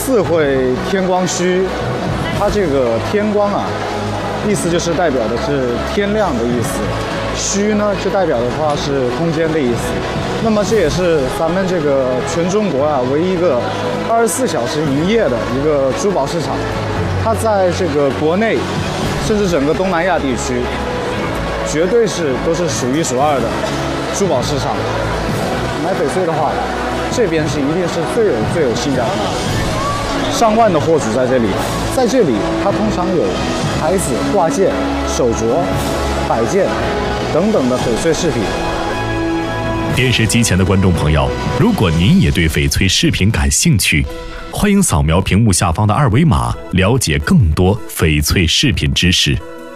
四会天光墟，它这个天光啊，意思就是代表的是天亮的意思，墟呢就代表的话是空间的意思。那么这也是咱们这个全中国啊唯一一个24小时营业的一个珠宝市场，它在这个国内甚至整个东南亚地区，绝对都是数一数二的珠宝市场。买翡翠的话，这边一定是最有性价比，上万的货主在这里，在这里它通常有牌子、挂件、手镯、摆件等等的翡翠饰品。 电视机前的观众朋友，如果您也对翡翠饰品感兴趣，欢迎扫描屏幕下方的2维码，了解更多翡翠饰品知识。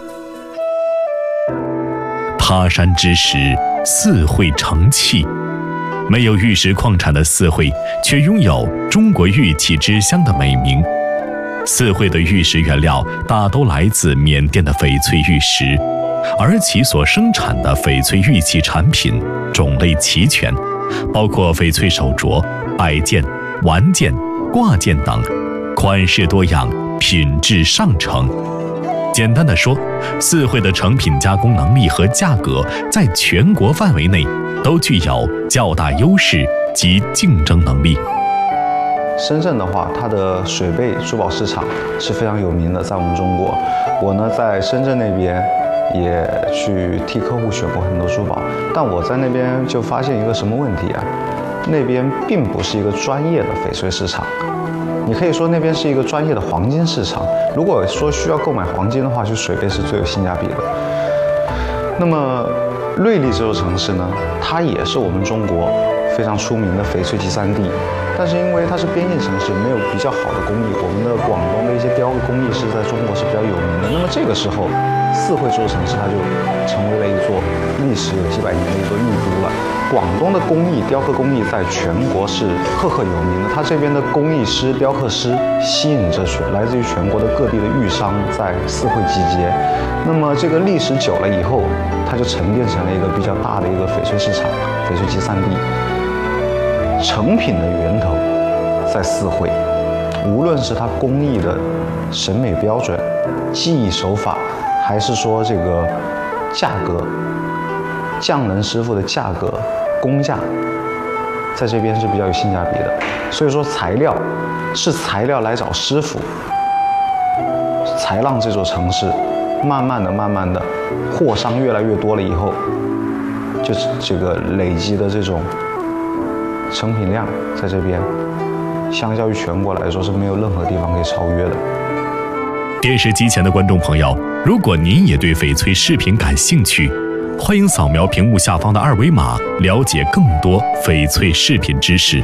他山之石，四会成器。没有玉石矿产的四会，却拥有中国玉器之乡的美名。四会的玉石原料大都来自缅甸的翡翠玉石，而其所生产的翡翠玉器产品种类齐全，包括翡翠手镯、摆件、玩件、挂件等，款式多样，品质上乘。简单的说，四会的成品加工能力和价格在全国范围内都具有较大优势及竞争能力。 深圳的话，它的水贝珠宝市场是非常有名的，在我们中国。我呢在深圳那边也去替客户选过很多珠宝，但我在那边就发现一个什么问题啊？那边并不是一个专业的翡翠市场，你可以说那边是一个专业的黄金市场。如果说需要购买黄金的话，就水贝是最有性价比的。那么瑞丽这座城市呢，它也是我们中国非常出名的翡翠集散地，但是因为它是边境城市，没有比较好的工艺，我们的广东的一些雕刻工艺是在中国是比较有名的。那么这个时候，四会这座城市它就成为了一座历史有几百年的一座玉都了。广东的工艺雕刻工艺在全国是赫赫有名的，它这边的工艺师、雕刻师吸引着来自于全国的各地的玉商在四会集结。那么这个历史久了以后，它就沉淀成了一个比较大的一个翡翠市场、翡翠集散地。成品的源头在四会，无论是它工艺的审美标准、技艺手法，还是说这个价格，匠人师傅的价格、工价，在这边是比较有性价比的。所以说材料来找师傅，才让这座城市慢慢的货商越来越多了以后，就是这个累积的这种成品量在这边，相较于全国来说是没有任何地方可以超越的。 电视机前的观众朋友，如果您也对翡翠饰品感兴趣，欢迎扫描屏幕下方的2维码，了解更多翡翠饰品知识。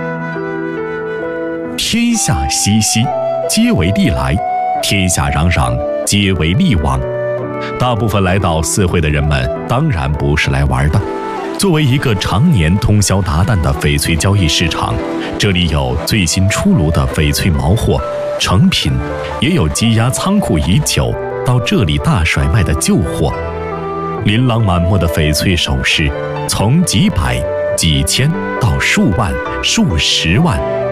天下熙熙，皆为利来；天下攘攘，皆为利往。大部分来到四会的人们，当然不是来玩的。作为一个常年通宵达旦的翡翠交易市场，这里有最新出炉的翡翠毛货、成品，也有积压仓库已久到这里大甩卖的旧货。琳琅满目的翡翠首饰，从几百、几千到数万、数十万，